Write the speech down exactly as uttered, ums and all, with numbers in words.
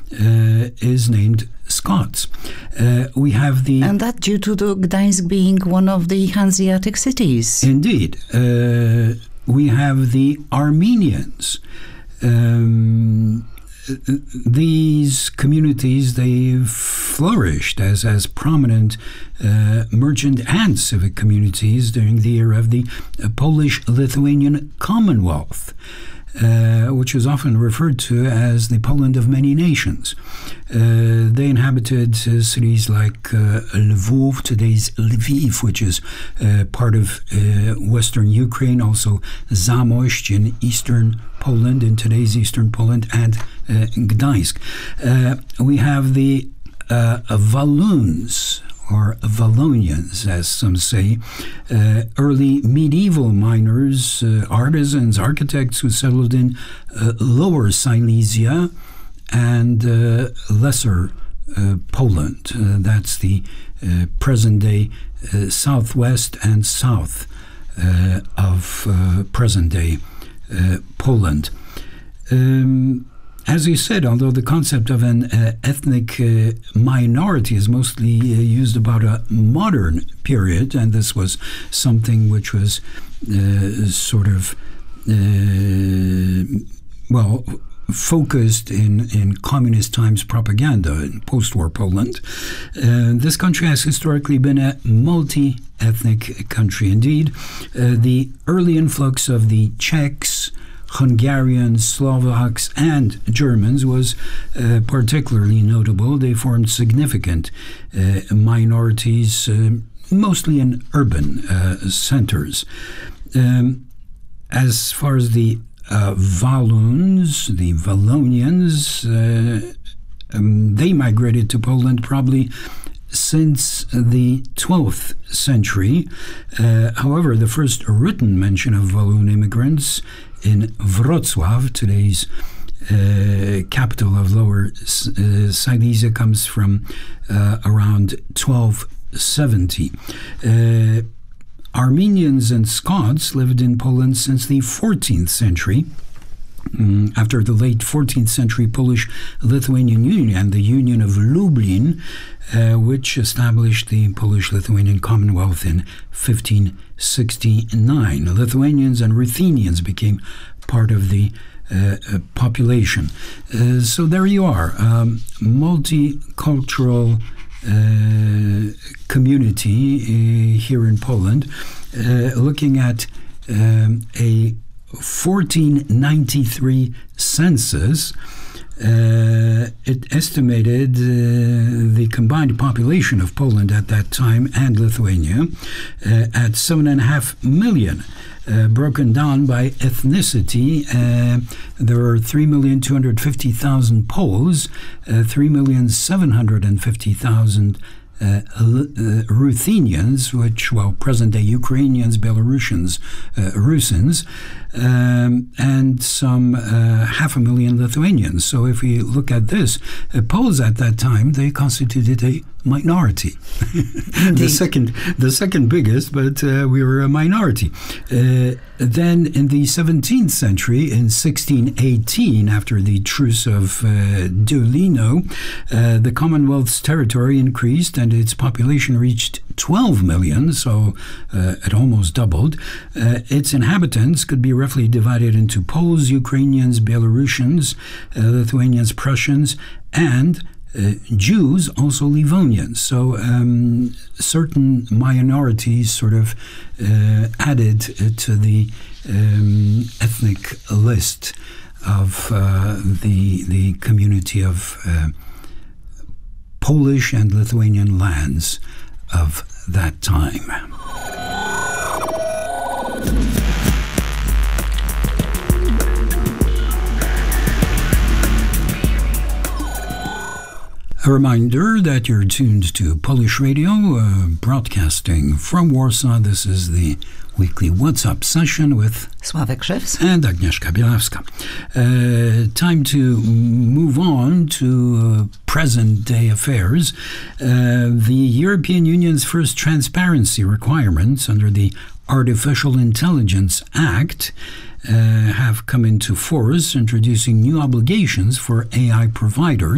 uh, is named Scots. Uh, we have the... And that due to the Gdańsk being one of the Hanseatic cities. Indeed. Uh, we have the Armenians. Um, these communities, they flourished as, as prominent uh, merchant and civic communities during the era of the uh, Polish-Lithuanian Commonwealth, uh, which is often referred to as the Poland of many nations. Uh, they inhabited uh, cities like uh, Lvov, today's Lviv, which is uh, part of uh, western Ukraine, also Zamość in eastern Poland, in today's eastern Poland, and uh, Gdańsk. Uh, we have the uh, Walloons, or Wallonians, as some say, uh, early medieval miners, uh, artisans, architects who settled in uh, Lower Silesia and uh, Lesser uh, Poland. Uh, that's the uh, present-day uh, southwest and south uh, of uh, present-day uh, Poland. Um, As you said, although the concept of an uh, ethnic uh, minority is mostly uh, used about a modern period, and this was something which was uh, sort of, uh, well, focused in, in communist times propaganda in post-war Poland. Uh, this country has historically been a multi-ethnic country. Indeed, uh, the early influx of the Czechs, Hungarians, Slovaks, and Germans was uh, particularly notable. They formed significant uh, minorities, uh, mostly in urban uh, centers. Um, as far as the uh, Walloons, the Wallonians, uh, um, they migrated to Poland probably since the twelfth century. Uh, however, the first written mention of Walloon immigrants in Wrocław, today's uh, capital of Lower uh, Silesia, comes from uh, around twelve seventy. Uh, Armenians and Scots lived in Poland since the fourteenth century. Um, after the late fourteenth century Polish-Lithuanian Union and the Union of Lublin, uh, which established the Polish-Lithuanian Commonwealth in fifteen sixty-nine. Lithuanians and Ruthenians became part of the uh, uh, population. Uh, so there you are, um, multicultural uh, community uh, here in Poland, uh, looking at um, a fourteen ninety-three census. Uh, it estimated uh, the combined population of Poland at that time and Lithuania uh, at seven and a half million. Uh, broken down by ethnicity, uh, there are three million two hundred fifty thousand Poles, uh, three million seven hundred fifty thousand Uh, uh, Ruthenians, which, well, present-day Ukrainians, Belarusians, uh, Rusins, um, and some uh, half a million Lithuanians. So if we look at this, uh, Poles at that time, they constituted a minority. the second the second biggest, but uh, we were a minority. Uh, then in the seventeenth century, in sixteen eighteen, after the Truce of uh, Deulino, uh, the Commonwealth's territory increased and its population reached twelve million, so uh, it almost doubled. Uh, its inhabitants could be roughly divided into Poles, Ukrainians, Belarusians, uh, Lithuanians, Prussians, and Uh, Jews, also Livonians. So um, certain minorities sort of uh, added uh, to the um, ethnic list of uh, the the community of uh, Polish and Lithuanian lands of that time. A reminder that you're tuned to Polish Radio, uh, broadcasting from Warsaw. This is the weekly What's Up session with Sławek Krzyws and Agnieszka Bielawska. Uh, time to move on to uh, present-day affairs. Uh, the European Union's first transparency requirements under the Artificial Intelligence Act uh, have come into force, introducing new obligations for A I providers